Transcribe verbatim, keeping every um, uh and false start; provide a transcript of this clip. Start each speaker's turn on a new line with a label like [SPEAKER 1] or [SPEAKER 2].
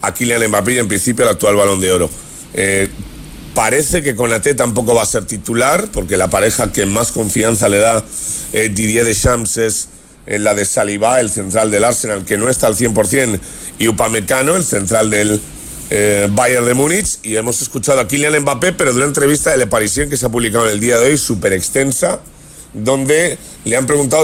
[SPEAKER 1] a Kylian Mbappé y en principio el actual Balón de Oro. Eh, parece que Konaté tampoco va a ser titular, porque la pareja que más confianza le da eh, Didier Deschamps es eh, la de Saliba, el central del Arsenal, que no está al cien por ciento, y Upamecano, el central del eh, Bayern de Múnich. Y hemos escuchado a Kylian Mbappé, pero de una entrevista de Le Parisien que se ha publicado en el día de hoy, súper extensa, donde le han preguntado